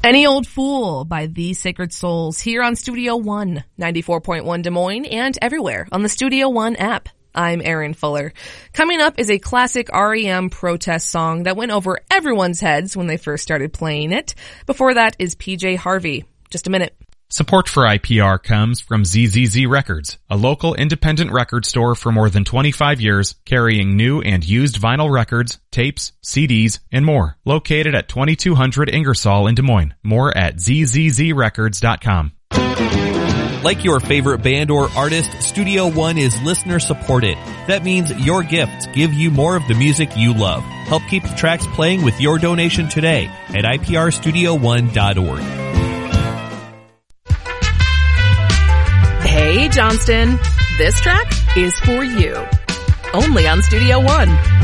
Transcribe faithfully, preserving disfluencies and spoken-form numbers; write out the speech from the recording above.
Any Old Fool by The Sacred Souls here on Studio One, ninety-four point one Des Moines and everywhere on the Studio One app. I'm Erin Fuller. Coming up is a classic R E M protest song that went over everyone's heads when they first started playing it. Before that is P J Harvey. Just a minute. Support for I P R comes from Z Z Z Records, a local independent record store for more than twenty-five years, carrying new and used vinyl records, tapes, C Ds, and more. Located at twenty-two hundred Ingersoll in Des Moines. More at z z z records dot com. Like your favorite band or artist, Studio One is listener supported. That means your gifts give you more of the music you love. Help keep the tracks playing with your donation today at I P R studio one dot org. Hey, Johnston, this track is for you. Only on Studio One.